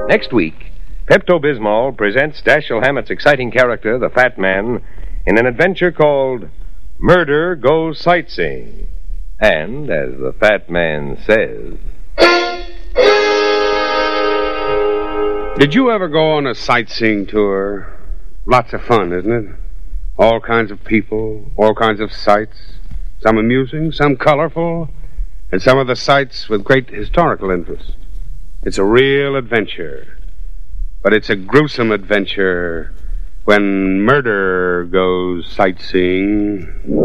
Next week, Pepto-Bismol presents Dashiell Hammett's exciting character, the Fat Man, in an adventure called Murder Goes Sightseeing. And, as the Fat Man says... Did you ever go on a sightseeing tour? Lots of fun, isn't it? All kinds of people, all kinds of sights. Some amusing, some colorful, and some of the sights with great historical interest. It's a real adventure. But it's a gruesome adventure when murder goes sightseeing.